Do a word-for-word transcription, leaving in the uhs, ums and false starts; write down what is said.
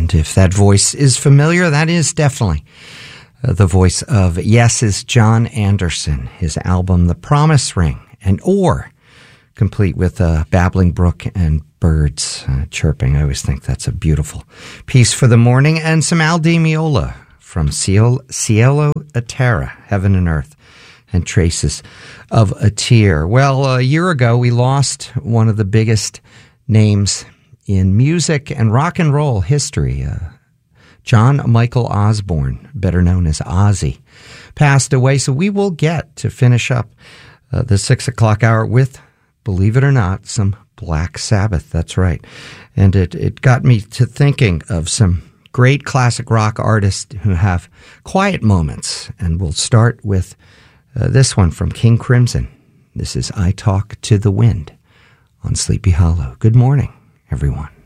And if that voice is familiar, that is definitely uh, the voice of Yes's John Anderson, his album The Promise Ring, and Or, complete with a babbling brook and birds uh, chirping. I always think that's a beautiful piece for the morning. And some Al Di Meola from Cielo, Cielo a Terra, Heaven and Earth, and Traces of a Tear. Well, a year ago, we lost one of the biggest names in music and rock and roll history. Uh, John Michael Osborne, better known as Ozzy, passed away. So we will get to finish up uh, the six o'clock hour with, believe it or not, some Black Sabbath. That's right. And it, it got me to thinking of some great classic rock artists who have quiet moments. And we'll start with uh, this one from King Crimson. This is I Talk to the Wind on Sleepy Hollow. Good morning, everyone.